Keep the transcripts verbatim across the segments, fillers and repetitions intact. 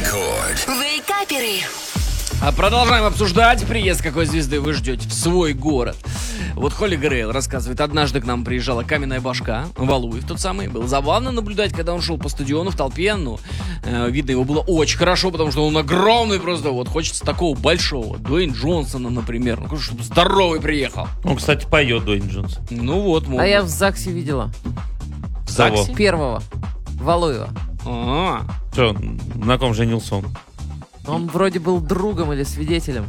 Рекорд. Вейкаперы. А продолжаем обсуждать приезд какой звезды вы ждете в свой город. Вот Холли Грейл рассказывает, однажды к нам приезжала Каменная Башка, Валуев тот самый. Было забавно наблюдать, когда он шел по стадиону в толпе. Ну, э, видно, его было очень хорошо, потому что он огромный просто. Вот хочется такого большого. Дуэйн Джонсона, например. Ну, чтобы здоровый приехал. Он, кстати, поет, Дуэйн Джонсон. Ну вот, можно. А я в ЗАГСе видела. В ЗАГСе? Первого. Валуева. А, Что, на ком женился он? Он вроде был другом или свидетелем.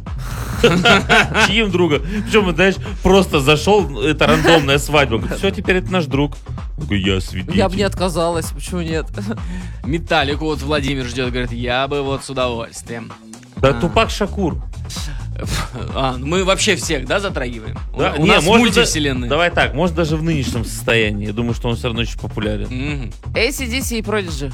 Чьим другом? Причем, знаешь, просто зашел, это рандомная свадьба. Говорит, все, теперь это наш друг. Я говорю, я свидетель. Я бы не отказалась, почему нет? Металлику вот Владимир ждет, говорит, я бы вот с удовольствием. Да, А. Тупак Шакур. А, мы вообще всех, да, затрагиваем? Да, У не, нас может, мультивселенная. да- Давай так, может даже в нынешнем состоянии. Я думаю, что он все равно очень популярен. Мгм. эй си ди си и Prodigy.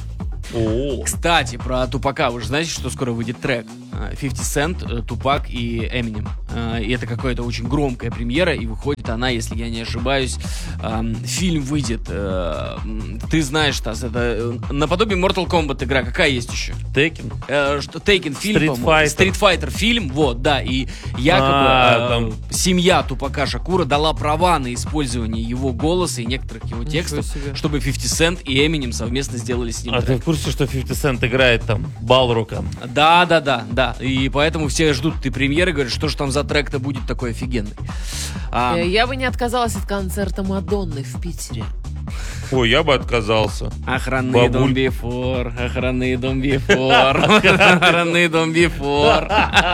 О, Кстати, про Тупака. Вы же знаете, что скоро выйдет трек? пятьдесят Cent, Тупак и Эминем. И это какая-то очень громкая премьера. И выходит она, если я не ошибаюсь, эм, фильм выйдет. э, Ты знаешь, Тас, это э, наподобие Mortal Kombat игра. Какая есть еще? Текен. Э, что, Taken фильм, Street по-моему. Fighter. Street Fighter фильм, вот, да. И якобы А, э, там- семья Тупака Шакура дала права на использование его голоса и некоторых его Ничего текстов, себе. чтобы пятьдесят Cent и Эминем совместно сделали с ним А трек. ты в курсе, что пятьдесят Cent играет там Балрока? Да, да, да, да. И поэтому все ждут этой премьеры, говорят, что же там за трек-то будет такой офигенный. А, Э, Я бы не отказалась от концерта Мадонны в Питере. Ой, я бы отказался. Охранный дом Бабуль. бифор, охранный дом бифор, охранный дом бифор.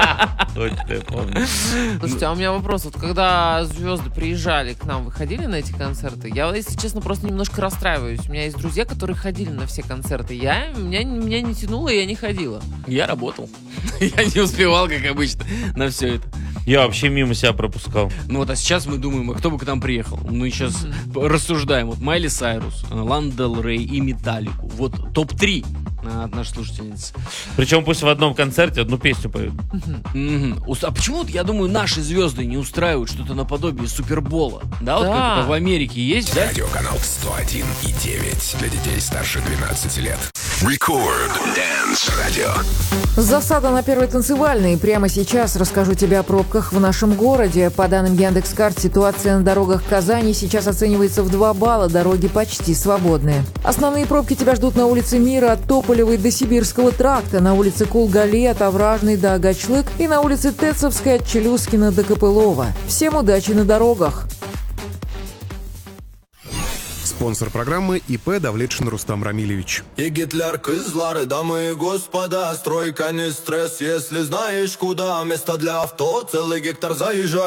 Точно, я помню. Слушайте, а у меня вопрос. Вот когда звезды приезжали к нам, вы ходили на эти концерты? Я, если честно, просто немножко расстраиваюсь. У меня есть друзья, которые ходили на все концерты. Я, меня, меня не тянуло, и я не ходила. Я работал. Я не успевал, как обычно, на все это. Я вообще мимо себя пропускал. Ну вот, а сейчас мы думаем, а кто бы к нам приехал? Мы сейчас рассуждаем. Вот Майли Сайрус, Лана Дель Рей и Металлику. Вот топ три от нашей слушательницы. Причем пусть в одном концерте одну песню поют. Мгм. Ус- А почему, вот, я думаю, наши звезды не устраивают что-то наподобие Супербола? Да, вот Да. как это в Америке есть, да? Радиоканал сто один и девять для детей старше двенадцати лет. Рекорд. Дэнс радио. Засада на первой танцевальной. Прямо сейчас расскажу тебе о пробках в нашем городе. По данным Яндекс.Карт, ситуация на дорогах Казани сейчас оценивается в два балла. Дороги почти свободные. Основные пробки тебя ждут на улице Мира от Тополевой до Сибирского тракта, на улице Кулгали от Овражной до Агачлык и на улице Тецовской от Челюскина до Копылова. Всем удачи на дорогах! Спонсор программы ИП Давлетшин Рустам Рамилевич. И Гитлер, кызлары, дамы и господа, стройка не стресс, если знаешь куда, место для авто, целый гектар заезжай.